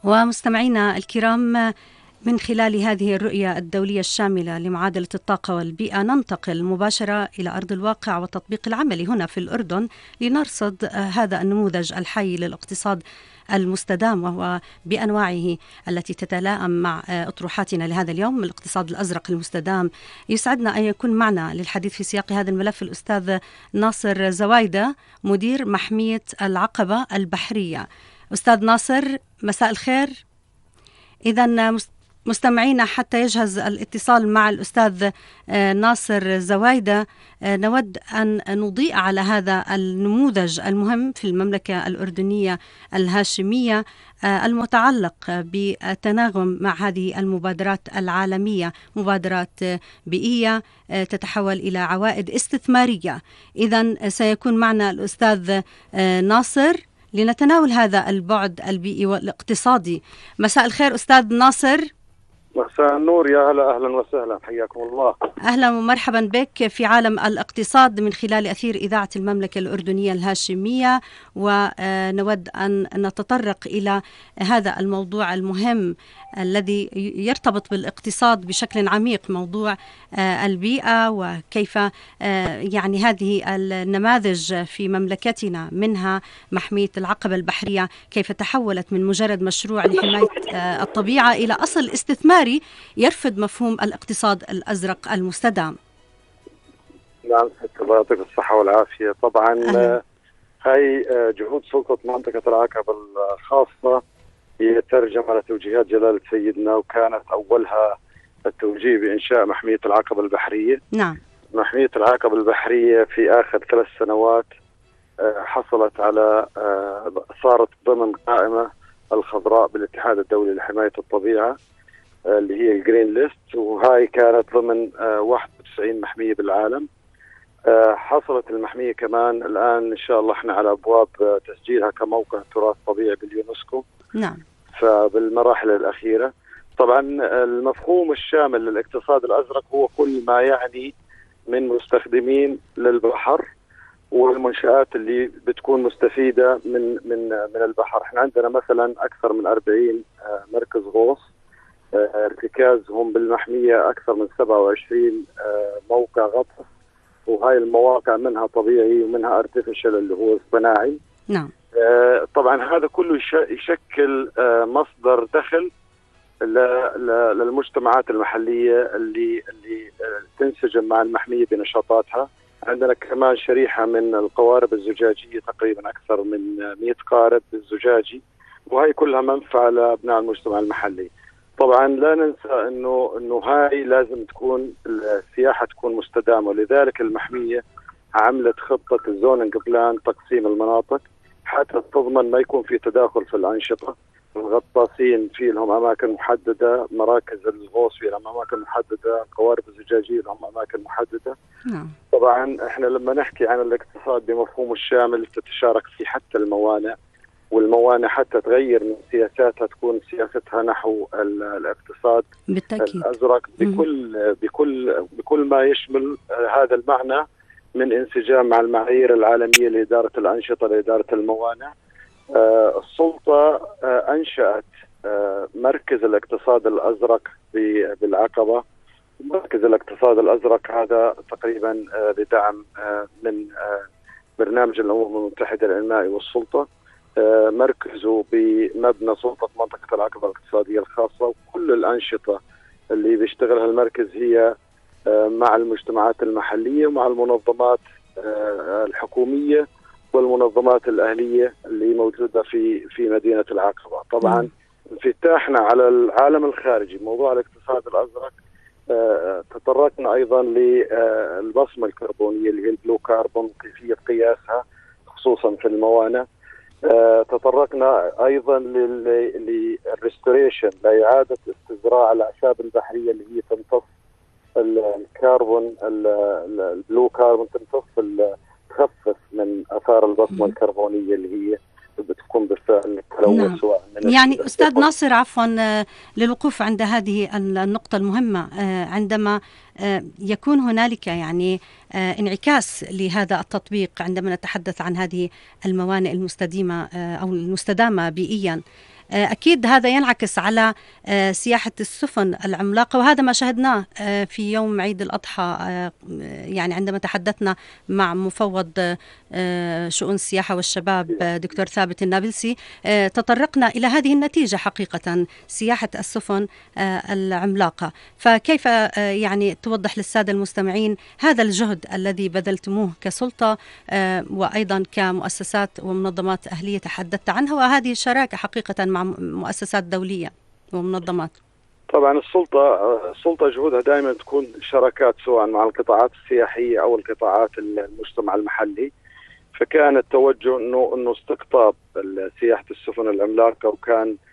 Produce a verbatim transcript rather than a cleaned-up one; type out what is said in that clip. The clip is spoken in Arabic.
ومستمعينا الكرام، من خلال هذه الرؤية الدولية الشاملة لمعادلة الطاقة والبيئة ننتقل مباشرة إلى أرض الواقع والتطبيق العملي هنا في الأردن لنرصد هذا النموذج الحي للاقتصاد المستدام، وهو بأنواعه التي تتلائم مع أطروحاتنا لهذا اليوم، الاقتصاد الأزرق المستدام. يسعدنا أن يكون معنا للحديث في سياق هذا الملف الأستاذ ناصر زوايدة، مدير محمية العقبة البحرية. أستاذ ناصر، مساء الخير. إذن مستمعينا، حتى يجهز الاتصال مع الأستاذ ناصر زوايدة، نود أن نضيء على هذا النموذج المهم في المملكة الأردنية الهاشمية المتعلق بالتناغم مع هذه المبادرات العالمية، مبادرات بيئية تتحول إلى عوائد استثمارية. إذن سيكون معنا الأستاذ ناصر لنتناول هذا البعد البيئي والاقتصادي. مساء الخير أستاذ ناصر. مساء النور، يا هلا، أهلا وسهلا، حياكم الله. أهلا ومرحبا بك في عالم الاقتصاد من خلال أثير إذاعة المملكة الأردنية الهاشمية، ونود أن نتطرق إلى هذا الموضوع المهم الذي يرتبط بالاقتصاد بشكل عميق، موضوع البيئة، وكيف يعني هذه النماذج في مملكتنا منها محمية العقبة البحرية كيف تحولت من مجرد مشروع لحماية الطبيعة إلى أصل استثماري يرفض مفهوم الاقتصاد الأزرق المستدام. نعم، الله يعطيك الصحة والعافية. طبعا أهلا. هاي جهود سلطة منطقة العقبة الخاصة هي ترجم على توجيهات جلالة سيدنا، وكانت أولها التوجيه بإنشاء محمية العقبة البحرية. نعم. محمية العقبة البحرية في آخر ثلاث سنوات حصلت على صارت ضمن قائمة الخضراء بالاتحاد الدولي لحماية الطبيعة اللي هي الجرين ليست، وهاي كانت ضمن واحد وتسعين محمية بالعالم. حصلت المحمية كمان الآن إن شاء الله احنا على أبواب تسجيلها كموقع تراث طبيعي باليونسكو. نعم. فبالمراحل الأخيرة طبعا المفهوم الشامل للاقتصاد الأزرق هو كل ما يعني من مستخدمين للبحر والمنشآت اللي بتكون مستفيدة من من من البحر. احنا عندنا مثلا أكثر من أربعين مركز غوص، ارتكازهم بالمحمية أكثر من سبعة وعشرين موقع غطس، وهاي المواقع منها طبيعي ومنها ارتفيشال اللي هو صناعي. نعم. طبعا هذا كله يشكل مصدر دخل للمجتمعات المحلية اللي اللي تنسجم مع المحمية بنشاطاتها. عندنا كمان شريحة من القوارب الزجاجية، تقريبا أكثر من مئة قارب الزجاجي، وهي كلها منفعة لأبناء المجتمع المحلي. طبعا لا ننسى انه انه هاي لازم تكون السياحه تكون مستدامه، ولذلك المحميه عملت خطه الزوننج بلان، تقسيم المناطق حتى تضمن ما يكون في تداخل في الانشطه. الغطاسين في لهم اماكن محدده، مراكز الغوص في لهم اماكن محدده، قوارب الزجاجيه لهم اماكن محدده. نعم. طبعا احنا لما نحكي عن الاقتصاد بمفهومه الشامل تتشارك فيه حتى الموانئ، والموانئ حتى تغير من سياساتها تكون سياستها نحو الاقتصاد بالتأكيد. الأزرق بكل بكل بكل ما يشمل هذا المعنى من انسجام مع المعايير العالمية لإدارة الأنشطة لإدارة الموانئ. آه السلطة آه أنشأت آه مركز الاقتصاد الأزرق بالعقبة. مركز الاقتصاد الأزرق هذا تقريبا آه بدعم آه من آه برنامج الأمم المتحدة الإنمائي والسلطة. مركزه بمبنى سلطة منطقة العقبة الاقتصادية الخاصة، وكل الأنشطة اللي بيشتغلها المركز هي مع المجتمعات المحلية ومع المنظمات الحكومية والمنظمات الأهلية اللي موجودة في في مدينة العقبة. طبعا انفتاحنا على العالم الخارجي موضوع الاقتصاد الأزرق تطرقنا أيضا للبصمة الكربونية اللي هي البلو كاربون وكيفية قياسها خصوصا في الموانئ. آه، تطرقنا ايضا للريستوريشن لاعاده استزراع الاعشاب البحريه اللي هي تمتص الكربون البلو كاربون، تمتص تخفف من اثار البصمه الكربونيه اللي هي بتكون بالفعل التلوث. نعم. سواء من يعني أستاذ ناصر، عفوا للوقوف عند هذه النقطة المهمة، عندما يكون هنالك يعني انعكاس لهذا التطبيق عندما نتحدث عن هذه الموانئ المستديمة أو المستدامة بيئيا، أكيد هذا ينعكس على سياحة السفن العملاقة، وهذا ما شاهدناه في يوم عيد الأضحى. يعني عندما تحدثنا مع مفوض شؤون السياحة والشباب دكتور ثابت النابلسي تطرقنا إلى هذه النتيجة حقيقة، سياحة السفن العملاقة. فكيف يعني توضح للسادة المستمعين هذا الجهد الذي بذلتموه كسلطة وأيضا كمؤسسات ومنظمات أهلية تحدثت عنها، وهذه شراكة حقيقة مع مؤسسات دولية ومنظمات؟ طبعا السلطة السلطة جهودها دائما تكون شراكات سواء مع القطاعات السياحية أو القطاعات المجتمع المحلي. فكان التوجه انه انه استقطاب سياحه السفن العملاقه، وكان